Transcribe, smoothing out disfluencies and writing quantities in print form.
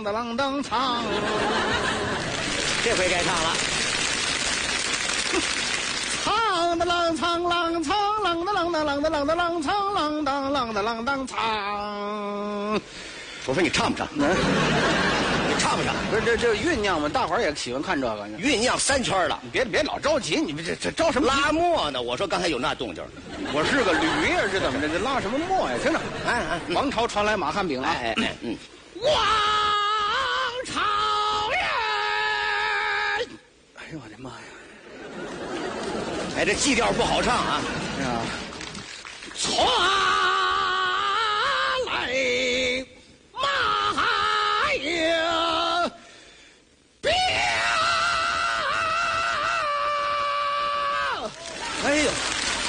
的啷当唱， 这回该唱了。 唱的啷唱啷唱啷的啷的啷的啷的啷唱啷当啷的啷当唱。 我说你唱不唱？你唱不唱？ 不是这酝酿嘛，大伙儿也喜欢看这个。 酝酿3圈了， 你别老着急，你们这着什么拉磨呢？我说刚才有那动静， 我是个驴呀，是怎么着？这拉什么磨呀？听着，王朝传来马汉饼了。王朝人， 哎呦我的妈呀！ 哎，这 G 调不好唱啊。 哎呀。